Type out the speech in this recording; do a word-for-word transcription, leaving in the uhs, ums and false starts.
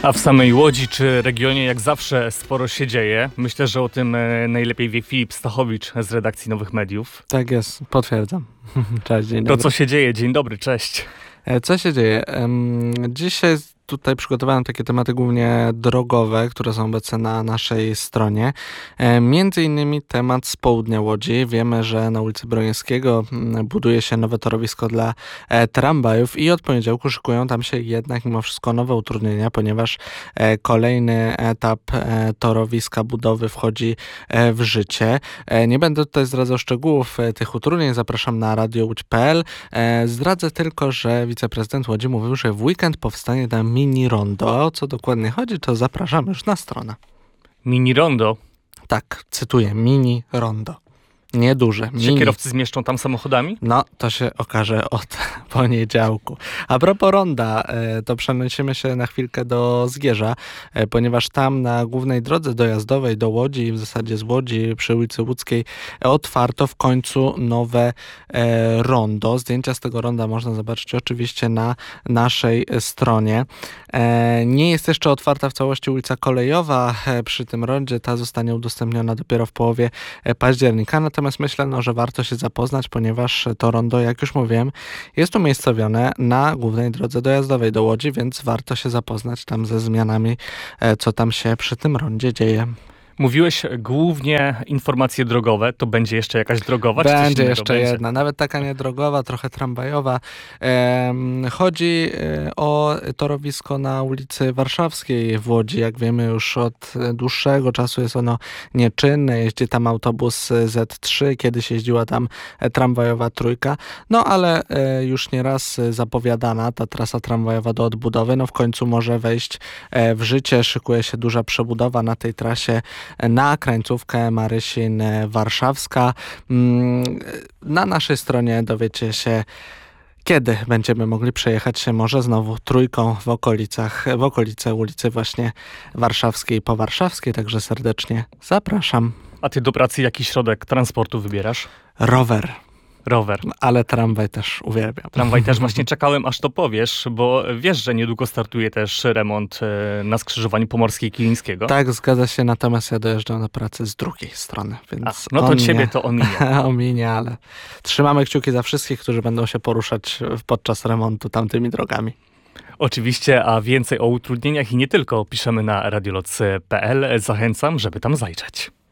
A w samej Łodzi czy regionie jak zawsze sporo się dzieje. Myślę, że o tym najlepiej wie Filip Stachowicz z redakcji Nowych Mediów. Tak jest, potwierdzam. Cześć, dzień dobry. To co się dzieje? Dzień dobry, cześć. Co się dzieje? Dzisiaj tutaj przygotowałem takie tematy głównie drogowe, które są obecne na naszej stronie. Między innymi temat z południa Łodzi. Wiemy, że na ulicy Broniewskiego buduje się nowe torowisko dla tramwajów i od poniedziałku szykują tam się jednak mimo wszystko nowe utrudnienia, ponieważ kolejny etap torowiska budowy wchodzi w życie. Nie będę tutaj zdradzał szczegółów tych utrudnień, zapraszam na radio łódź kropka p l. Zdradzę tylko, że wiceprezydent Łodzi mówił, że w weekend powstanie tam mini rondo. O co dokładnie chodzi, to zapraszamy już na stronę. Mini rondo? Tak, cytuję, mini rondo. Nieduże. Czy mini. kierowcy zmieszczą tam samochodami? No, to się okaże od poniedziałku. A propos ronda, to przenosimy się na chwilkę do Zgierza, ponieważ tam na głównej drodze dojazdowej do Łodzi, w zasadzie z Łodzi przy ulicy Łódzkiej, otwarto w końcu nowe rondo. Zdjęcia z tego ronda można zobaczyć oczywiście na naszej stronie. Nie jest jeszcze otwarta w całości ulica Kolejowa. Przy tym rondzie ta zostanie udostępniona dopiero w połowie października. Natomiast myślę, no, że warto się zapoznać, ponieważ to rondo, jak już mówiłem, jest umiejscowione na głównej drodze dojazdowej do Łodzi, więc warto się zapoznać tam ze zmianami, co tam się przy tym rondzie dzieje. Mówiłeś głównie informacje drogowe, to będzie jeszcze jakaś drogowa? Będzie czy jeszcze będzie? jedna, nawet taka niedrogowa, trochę tramwajowa. Ehm, chodzi o torowisko na ulicy Warszawskiej w Łodzi. Jak wiemy, już od dłuższego czasu jest ono nieczynne. Jeździ tam autobus zet trzy, kiedyś jeździła tam tramwajowa trójka. No ale już nieraz zapowiadana ta trasa tramwajowa do odbudowy, no w końcu może wejść w życie. Szykuje się duża przebudowa na tej trasie na krańcówkę Marysin-Warszawska. Na naszej stronie dowiecie się, kiedy będziemy mogli przejechać się może znowu trójką w okolicach, w okolice ulicy właśnie Warszawskiej po Warszawskiej, także serdecznie zapraszam. A ty do pracy jaki środek transportu wybierasz? Rower. Rower. Ale tramwaj też uwielbiam. Tramwaj też właśnie czekałem, aż to powiesz, bo wiesz, że niedługo startuje też remont na skrzyżowaniu Pomorskiej i Kilińskiego. Tak, zgadza się, natomiast ja dojeżdżam do pracy z drugiej strony, więc A, no to ciebie mnie, to ominie. ominie, ale trzymamy kciuki za wszystkich, którzy będą się poruszać podczas remontu tamtymi drogami. Oczywiście, a więcej o utrudnieniach i nie tylko piszemy na radioloc kropka p l. Zachęcam, żeby tam zajrzeć.